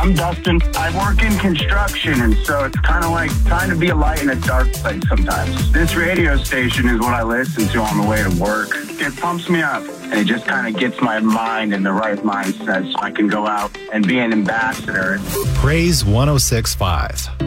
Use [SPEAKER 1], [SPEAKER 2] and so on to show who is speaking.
[SPEAKER 1] I'm Dustin. I work in construction, and so it's kind of like trying to be a light in a dark place sometimes. This radio station is what I listen to on the way to work. It pumps me up, and it just kind of gets my mind in the right mindset so I can go out and be an ambassador.
[SPEAKER 2] Praise 106.5.